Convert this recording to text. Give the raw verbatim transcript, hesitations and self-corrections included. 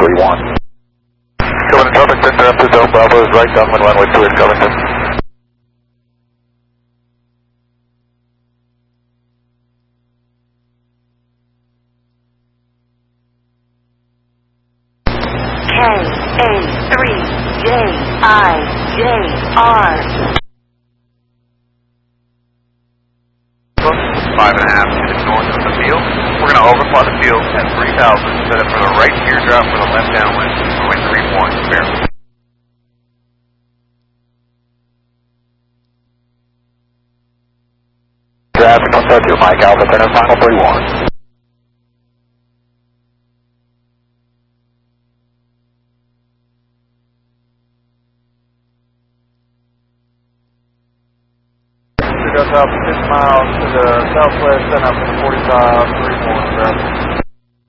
three one. Covington traffic center after Zone Bravo is right downwind runway two at Covington. K A three J I J R. Five and a half minutes north of the field. We're going to overfly the field at three thousand, set up for the right teardrop for the left downwind, runway three one, barely. Traffic on Tokyo Mike Alpha Center, final three one. Goes up six miles to the southwest, then up to forty-five, three one,